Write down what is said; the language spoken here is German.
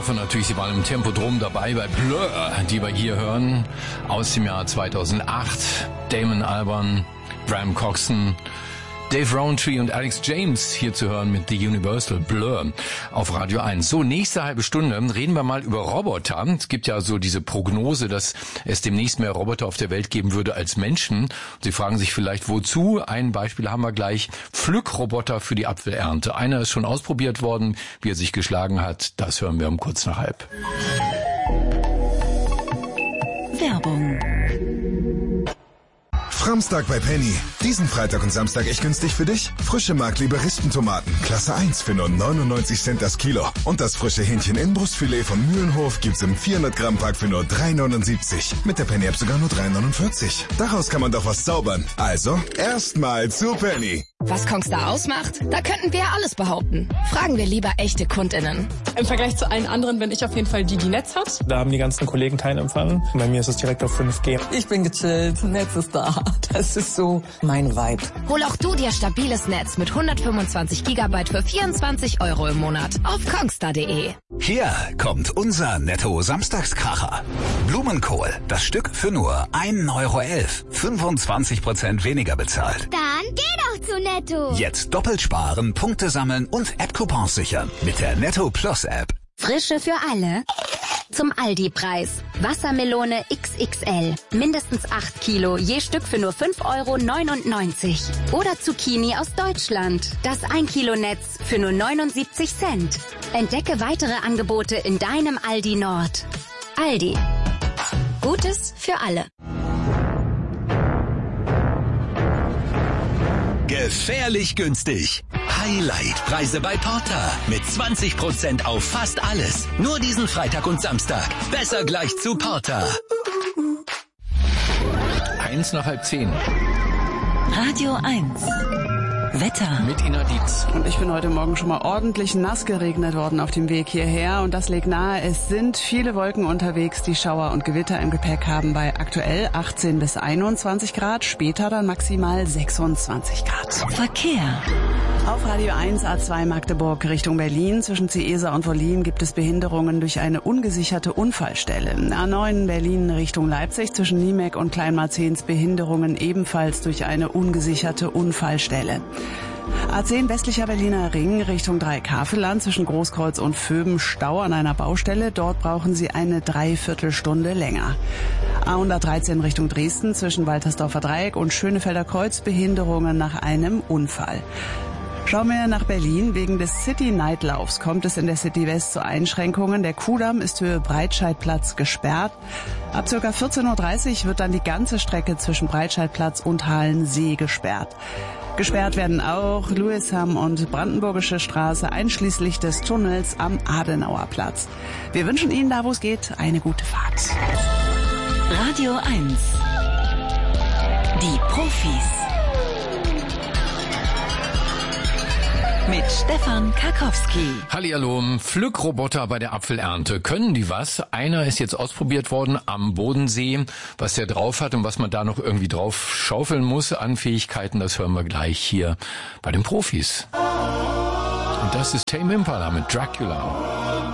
hoffe natürlich, Sie waren im Tempodrom dabei bei Blur, die wir hier hören, aus dem Jahr 2008. Damon Albarn, Graham Coxon, Dave Rowntree und Alex James hier zu hören mit The Universal Blur auf Radio 1. So, nächste halbe Stunde reden wir mal über Roboter. Es gibt ja so diese Prognose, dass es demnächst mehr Roboter auf der Welt geben würde als Menschen. Sie fragen sich vielleicht, wozu? Ein Beispiel haben wir gleich. Pflückroboter für die Apfelernte. Einer ist schon ausprobiert worden. Wie er sich geschlagen hat, das hören wir um kurz nach halb. Werbung. Framstag bei Penny. Diesen Freitag und Samstag echt günstig für dich? Frische Mark-Liberistentomaten, Klasse 1 für nur 99 Cent das Kilo. Und das frische Hähnchen-Innenbrustfilet von Mühlenhof gibt's im 400 Gramm Pack für nur 3,79. Mit der Penny-App sogar nur 3,49. Daraus kann man doch was zaubern. Also, erstmal zu Penny. Was Kongstar ausmacht? Da könnten wir alles behaupten. Fragen wir lieber echte KundInnen. Im Vergleich zu allen anderen bin ich auf jeden Fall die Netz hat. Da haben die ganzen Kollegen keinen Empfang. Bei mir ist es direkt auf 5G. Ich bin gechillt, Netz ist da. Das ist so mein Vibe. Hol auch du dir stabiles Netz mit 125 Gigabyte für 24 € im Monat auf kongstar.de. Hier kommt unser Netto-Samstagskracher. Blumenkohl, das Stück für nur 1,11 €. 25% weniger bezahlt. Dann geh doch zu Netto. Jetzt doppelt sparen, Punkte sammeln und App-Coupons sichern mit der Netto Plus App. Frische für alle. Zum Aldi-Preis. Wassermelone XXL. Mindestens 8 Kilo, je Stück für nur 5,99 €. Oder Zucchini aus Deutschland. Das 1 Kilo Netz für nur 79 Cent. Entdecke weitere Angebote in deinem Aldi Nord. Aldi. Gutes für alle. Gefährlich günstig. Highlight-Preise bei Porter. Mit 20% auf fast alles. Nur diesen Freitag und Samstag. Besser gleich zu Porter. 9:01. Radio 1. Wetter. Mit Ina Dietz. Und ich bin heute Morgen schon mal ordentlich nass geregnet worden auf dem Weg hierher. Und das legt nahe, es sind viele Wolken unterwegs, die Schauer und Gewitter im Gepäck haben bei aktuell 18 bis 21 Grad, später dann maximal 26 Grad. Verkehr. Auf Radio 1 A2 Magdeburg Richtung Berlin. Zwischen Ciesa und Wollin gibt es Behinderungen durch eine ungesicherte Unfallstelle. A9 Berlin Richtung Leipzig zwischen Niemek und Kleinmarzens Behinderungen ebenfalls durch eine ungesicherte Unfallstelle. A10 westlicher Berliner Ring Richtung Dreieckhavelland zwischen Großkreuz und Vöben Stau an einer Baustelle. Dort brauchen Sie eine Dreiviertelstunde länger. A113 Richtung Dresden zwischen Waltersdorfer Dreieck und Schönefelder Kreuz Behinderungen nach einem Unfall. Schauen wir nach Berlin. Wegen des City-Night-Laufs kommt es in der City West zu Einschränkungen. Der Kudamm ist Höhe Breitscheidplatz gesperrt. Ab ca. 14:30 Uhr wird dann die ganze Strecke zwischen Breitscheidplatz und Halensee gesperrt. Gesperrt werden auch Louisham und Brandenburgische Straße, einschließlich des Tunnels am Adenauerplatz. Wir wünschen Ihnen, da wo es geht, eine gute Fahrt. Radio 1. Die Profis. Mit Stefan Karkowski. Hallihallo, Pflückroboter bei der Apfelernte. Können die was? Einer ist jetzt ausprobiert worden am Bodensee. Was der drauf hat und was man da noch irgendwie drauf schaufeln muss an Fähigkeiten, das hören wir gleich hier bei den Profis. Und das ist Tame Impala mit Dracula.